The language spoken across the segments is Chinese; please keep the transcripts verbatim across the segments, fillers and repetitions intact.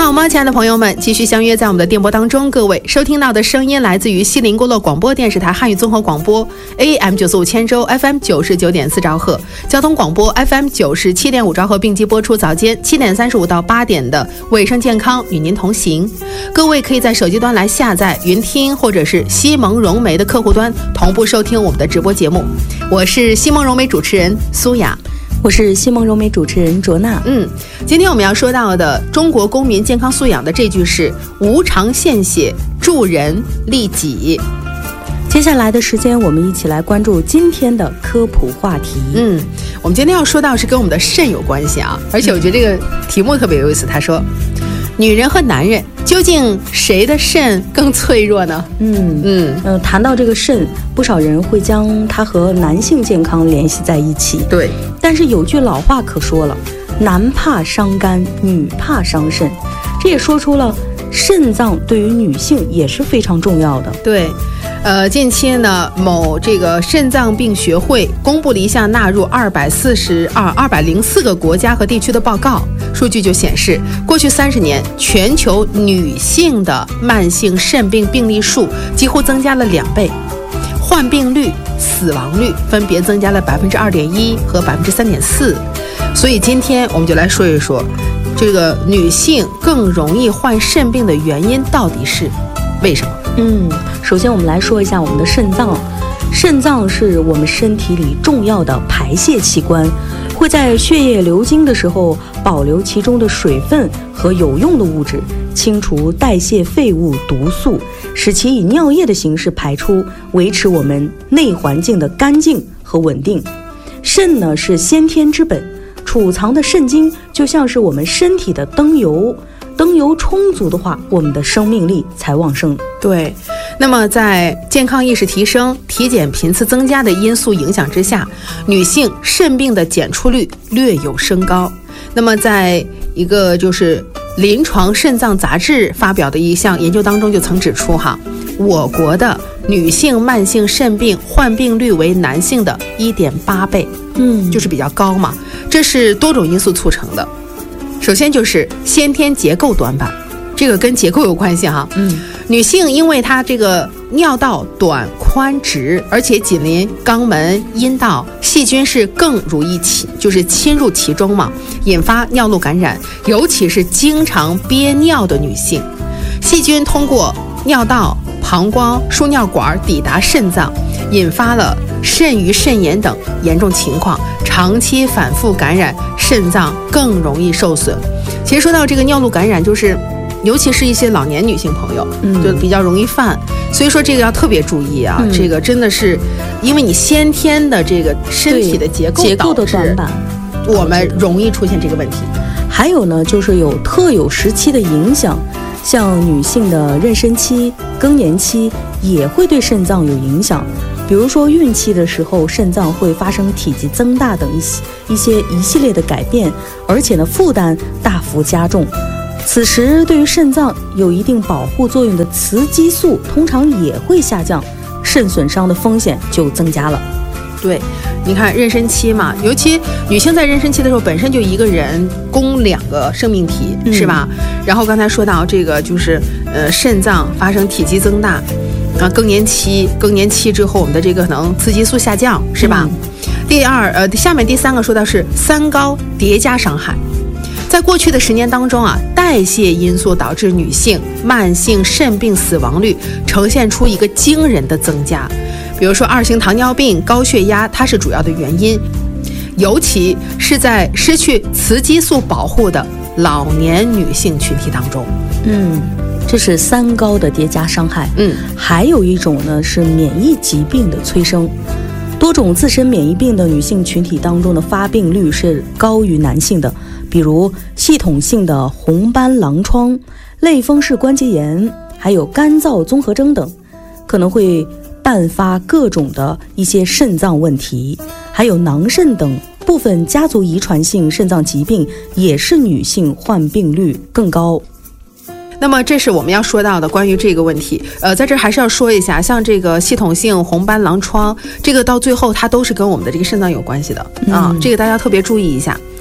好吗，亲爱的朋友们，继续相约在我们的电波当中。各位收听到的声音来自于西宁郭勒广播电视台汉语综合广播 A M 九四五千州 F M 九十九点四兆赫，交通广播 F M 九十七点五兆赫并机播出。早间七点三十五到八点的卫生健康与您同行。各位可以在手机端来下载云听或者是西蒙融媒的客户端同步收听我们的直播节目。我是西蒙融媒主持人苏雅， 我是西蒙融媒主持人卓娜。 嗯，今天我们要说到的中国公民健康素养的这句是无偿献血，助人利己。 接下来的时间，我们一起来关注今天的科普话题。 嗯，我们今天要说到是跟我们的肾有关系啊，而且我觉得这个题目特别有意思。他说，女人和男人究竟谁的肾更脆弱呢？ 嗯嗯呃，谈到这个肾，不少人会将它和男性健康联系在一起。 对， 但是有句老话可说了，男怕伤肝，女怕伤肾。这也说出了肾脏对于女性也是非常重要的。 对，呃，近期呢，某这个肾脏病学会公布了一项纳入二百四十二、二百零四个国家和地区的报告，数据就显示，过去三十年，全球女性的慢性肾病病例数几乎增加了两倍，患病率、死亡率分别增加了百分之二点一和百分之三点四。所以今天我们就来说一说，这个女性更容易患肾病的原因到底是为什么？ 嗯，首先我们来说一下我们的肾脏。肾脏是我们身体里重要的排泄器官，会在血液流经的时候保留其中的水分和有用的物质，清除代谢废物毒素，使其以尿液的形式排出，维持我们内环境的干净和稳定。肾呢是先天之本，储藏的肾精就像是我们身体的灯油，灯油充足的话，我们的生命力才旺盛。 对，那么在健康意识提升、体检频次增加的因素影响之下，女性肾病的检出率略有升高。那么在一个就是临床肾脏杂志发表的一项研究当中就曾指出哈，我国的女性慢性肾病患病率为男性的 一点八倍，嗯，就是比较高嘛。这是多种因素促成的。首先就是先天结构短板，这个跟结构有关系哈。嗯，女性因为她这个尿道短宽直，而且紧邻肛门、阴道，细菌是更容易侵，就是侵入其中嘛，引发尿路感染。尤其是经常憋尿的女性，细菌通过尿道、膀胱、输尿管抵达肾脏，引发了肾盂肾炎等严重情况，长期反复感染，肾脏更容易受损。其实说到这个尿路感染，就是尤其是一些老年女性朋友，嗯，就比较容易犯，所以说这个要特别注意啊。嗯、这个真的是因为你先天的这个身体的结构结构的短板， 我们容易出现这个问题。 还有呢，就是有特有时期的影响，像女性的妊娠期、更年期也会对肾脏有影响。比如说孕期的时候，肾脏会发生体积增大等一些一些一系列的改变，而且呢负担大幅加重。此时对于肾脏有一定保护作用的雌激素通常也会下降，肾损伤的风险就增加了。 对，你看妊娠期嘛，尤其女性在妊娠期的时候本身就一个人供两个生命体、嗯、是吧？然后刚才说到这个就是呃肾脏发生体积增大啊，更年期更年期之后我们的这个可能雌激素下降是吧、嗯、第二呃下面第三个说到是三高叠加伤害。在过去的十年当中啊，代谢因素导致女性慢性肾病死亡率呈现出一个惊人的增加。比如说二型糖尿病、高血压，它是主要的原因，尤其是在失去雌激素保护的老年女性群体当中。 嗯，这是三高的叠加伤害。嗯，还有一种呢是免疫疾病的催生。多种自身免疫病的女性群体当中的发病率是高于男性的，比如系统性的红斑狼疮、类风湿关节炎，还有干燥综合征等，可能会伴发各种的一些肾脏问题，还有囊肾等部分家族遗传性肾脏疾病也是女性患病率更高。 那么这是我们要说到的关于这个问题，呃，在这还是要说一下，像这个系统性红斑狼疮，这个到最后它都是跟我们的这个肾脏有关系的、嗯、啊，这个大家特别注意一下。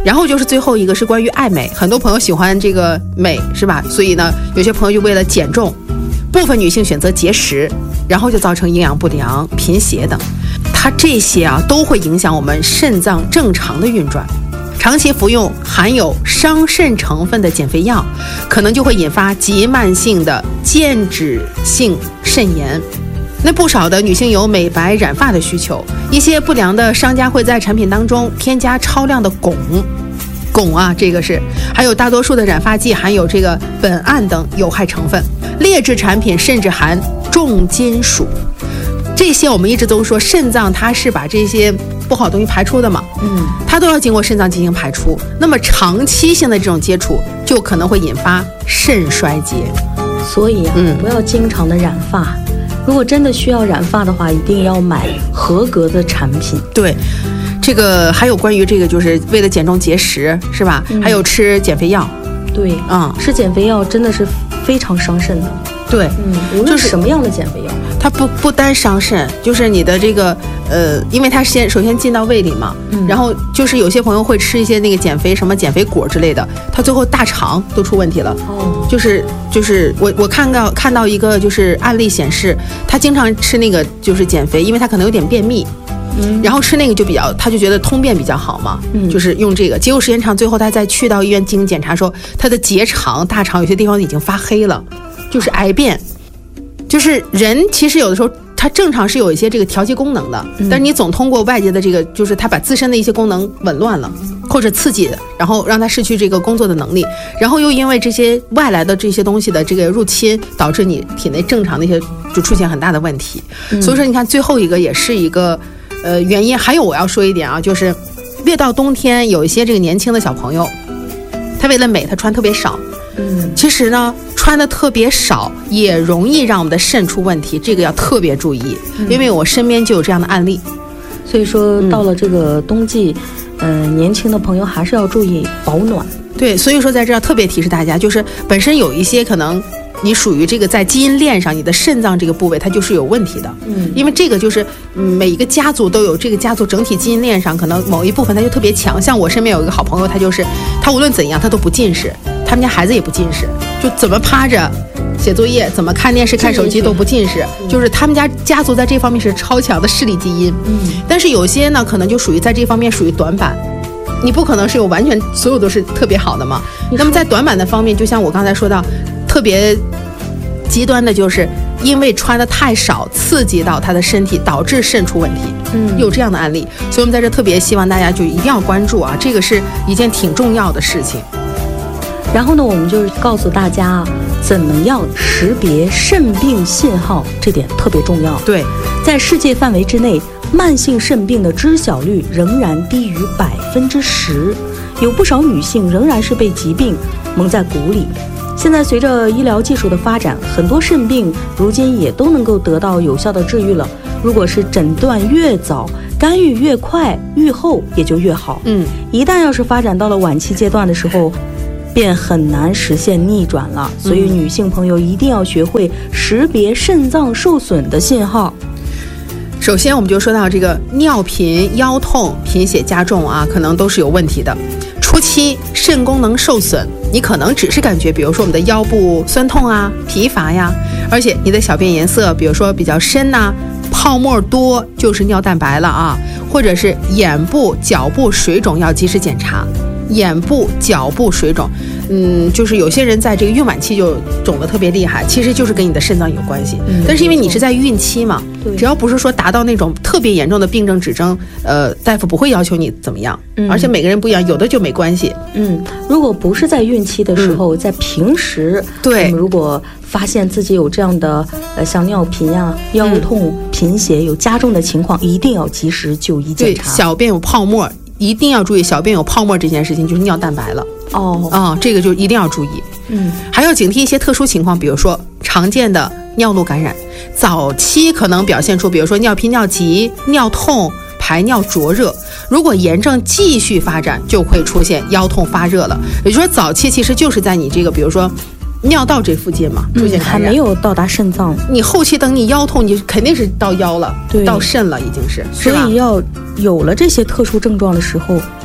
然后就是最后一个是关于爱美，很多朋友喜欢这个美是吧？所以呢，有些朋友就为了减重，部分女性选择节食，然后就造成营养不良、贫血等。它这些啊都会影响我们肾脏正常的运转。长期服用含有伤肾成分的减肥药，可能就会引发急慢性的间质性肾炎。那不少的女性有美白染发的需求，一些不良的商家会在产品当中添加超量的汞，汞啊，这个是，还有大多数的染发剂含有这个苯胺等有害成分，劣质产品甚至含重金属。这些我们一直都说肾脏它是把这些不好的东西排出的嘛，嗯，它都要经过肾脏进行排出。那么长期性的这种接触，就可能会引发肾衰竭。 所以啊，嗯，不要经常的染发。如果真的需要染发的话，一定要买合格的产品。 对，这个还有关于这个，就是为了减重节食，是吧？嗯、还有吃减肥药。 对， 啊、嗯， 吃减肥药真的是非常伤肾的。 对， 嗯，无论是什么样的减肥药， 它不不单伤肾，就是你的这个呃，因为它先首先进到胃里嘛，嗯，然后就是有些朋友会吃一些那个减肥什么减肥果之类的，它最后大肠都出问题了。哦，就是就是我我看到看到一个就是案例显示，他经常吃那个就是减肥，因为他可能有点便秘。嗯，然后吃那个就比较，他就觉得通便比较好嘛，嗯，就是用这个，结果时间长，最后他再去到医院进行检查说，他的结肠、大肠有些地方已经发黑了，就是癌变。就是人其实有的时候他正常是有一些这个调节功能的，嗯、但是你总通过外界的这个，就是他把自身的一些功能紊乱了，或者刺激，然后让他失去这个工作的能力，然后又因为这些外来的这些东西的这个入侵，导致你体内正常的一些就出现很大的问题。嗯、所以说，你看最后一个也是一个。呃，原因还有我要说一点啊，就是越到冬天，有一些这个年轻的小朋友，他为了美，他穿特别少。嗯，其实呢，穿的特别少也容易让我们的肾出问题，这个要特别注意，嗯、因为我身边就有这样的案例。 所以说，到了这个冬季，嗯、呃，年轻的朋友还是要注意保暖。 对，所以说在这儿特别提示大家，就是本身有一些可能。你属于这个在基因链上，你的肾脏这个部位它就是有问题的，嗯，因为这个就是、嗯、每一个家族都有这个家族整体基因链上可能某一部分它就特别强。像我身边有一个好朋友，他就是他无论怎样他都不近视，他们家孩子也不近视，就怎么趴着写作业，怎么看电视看手机都不近视，嗯、就是他们家家族在这方面是超强的视力基因。嗯，但是有些呢可能就属于在这方面属于短板。你不可能是有完全所有都是特别好的嘛？那么在短板的方面，就像我刚才说到，特别极端的就是因为穿的太少，刺激到他的身体，导致肾出问题。嗯，有这样的案例，所以我们在这特别希望大家就一定要关注啊，这个是一件挺重要的事情。 然后呢，我们就是告诉大家怎么样识别肾病信号，这点特别重要。 对， 在世界范围之内，慢性肾病的知晓率仍然低于百分之十，有不少女性仍然是被疾病蒙在鼓里。现在随着医疗技术的发展，很多肾病如今也都能够得到有效的治愈了。如果是诊断越早，干预越快，愈后也就越好。嗯，一旦要是发展到了晚期阶段的时候，便很难实现逆转了。所以女性朋友一定要学会识别肾脏受损的信号。 首先我们就说到这个尿频、腰痛、贫血加重啊，可能都是有问题的。初期肾功能受损，你可能只是感觉比如说我们的腰部酸痛啊、疲乏呀，而且你的小便颜色比如说比较深呐、啊、泡沫多，就是尿蛋白了啊，或者是眼部、脚部水肿，要及时检查。眼部、脚部水肿，嗯，就是有些人在这个孕晚期就肿得特别厉害，其实就是跟你的肾脏有关系。嗯、但是因为你是在孕期嘛，只要不是说达到那种特别严重的病症指征，呃，大夫不会要求你怎么样。嗯、而且每个人不一样，有的就没关系。 嗯，如果不是在孕期的时候，嗯、在平时， 对， 如果发现自己有这样的呃像尿频啊、腰痛、嗯、贫血有加重的情况，一定要及时就医检查。 对，小便有泡沫。一定要注意小便有泡沫这件事情，就是尿蛋白了哦啊、哦，这个就一定要注意。嗯，还要警惕一些特殊情况，比如说常见的尿路感染，早期可能表现出，比如说尿频、尿急、尿痛、排尿灼热。如果炎症继续发展，就会出现腰痛发热了。也就是说，早期其实就是在你这个，比如说尿道这附近嘛，出现感染、 嗯、还没有到达肾脏。 你后期等你腰痛，你肯定是到腰了，到肾了，已经是。 所以要有了这些特殊症状的时候，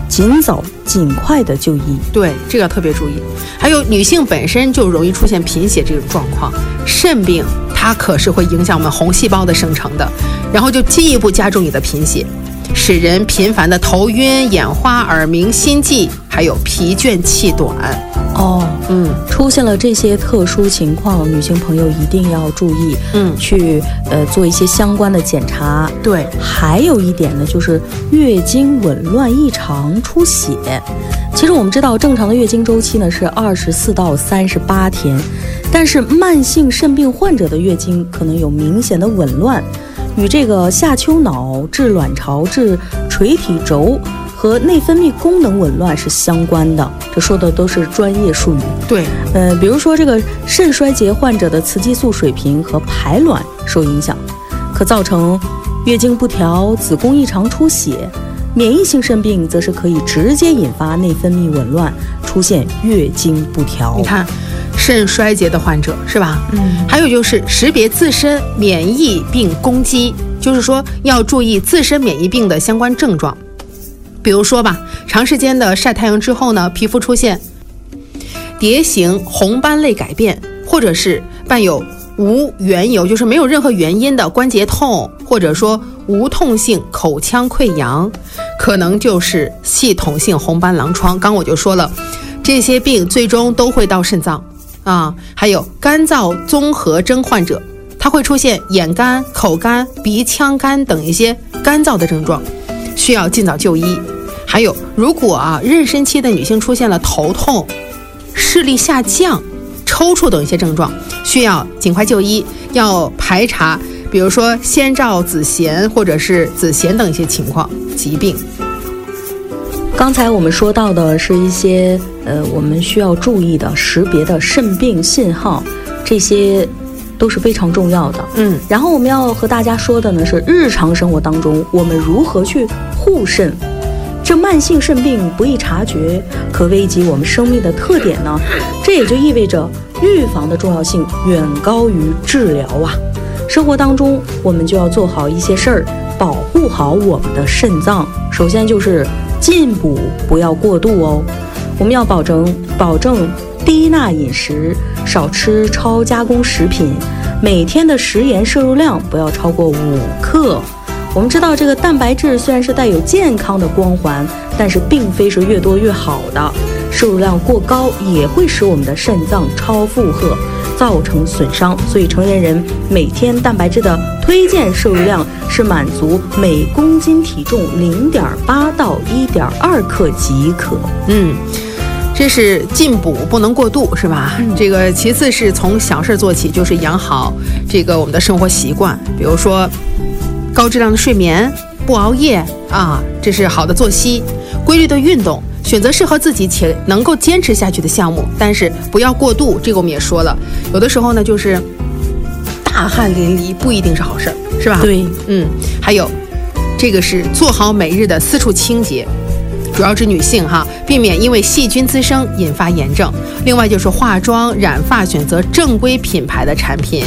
尽早尽快的就医。 对，这个要特别注意。还有女性本身就容易出现贫血这种状况，肾病它可是会影响我们红细胞的生成的，然后就进一步加重你的贫血，使人频繁的头晕、眼花、耳鸣、心悸，还有疲倦、气短。 哦，嗯，出现了这些特殊情况，女性朋友一定要注意，嗯，去呃做一些相关的检查。 对， 还有一点呢，就是月经紊乱异常、出血。其实我们知道，正常的月经周期呢是二十四到三十八天，但是慢性肾病患者的月经可能有明显的紊乱，与这个下丘脑至卵巢至垂体轴和内分泌功能紊乱是相关的，这说的都是专业术语。 对， 呃，比如说这个肾衰竭患者的雌激素水平和排卵受影响，可造成月经不调、子宫异常出血。免疫性肾病则是可以直接引发内分泌紊乱，出现月经不调。 你看，肾衰竭的患者是吧？嗯，还有就是识别自身免疫病攻击，就是说要注意自身免疫病的相关症状。比如说吧，长时间的晒太阳之后呢，皮肤出现蝶形红斑类改变，或者是伴有无缘由，就是没有任何原因的关节痛，或者说无痛性口腔溃疡，可能就是系统性红斑狼疮。刚我就说了，这些病最终都会到肾脏啊。还有干燥综合征患者，它会出现眼干、口干、鼻腔干等一些干燥的症状，需要尽早就医。还有，如果啊妊娠期的女性出现了头痛、视力下降、抽搐等一些症状，需要尽快就医，要排查，比如说先兆子痫或者是子痫等一些情况疾病。 刚才我们说到的是一些呃我们需要注意的识别的肾病信号，这些都是非常重要的。嗯，然后我们要和大家说的呢是日常生活当中我们如何去护肾。这慢性肾病不易察觉，可危及我们生命的特点呢，这也就意味着预防的重要性远高于治疗啊。生活当中我们就要做好一些事儿，保护好我们的肾脏。首先就是进补，不要过度哦。我们要保证保证低钠饮食，少吃超加工食品，每天的食盐摄入量不要超过五克。我们知道这个蛋白质虽然是带有健康的光环，但是并非是越多越好的，摄入量过高也会使我们的肾脏超负荷，造成损伤。所以成年人每天蛋白质的推荐摄入量是满足每公斤体重零点八到一点二克即可。 嗯，这是进补不能过度，是吧？嗯、这个其次是从小事做起，就是养好这个我们的生活习惯，比如说高质量的睡眠，不熬夜啊，这是好的作息，规律的运动，选择适合自己且能够坚持下去的项目，但是不要过度。这个我们也说了，有的时候呢就是大汗淋漓不一定是好事儿，是吧？ 对， 嗯，还有这个是做好每日的私处清洁，主要指女性哈，避免因为细菌滋生引发炎症。另外就是化妆染发选择正规品牌的产品。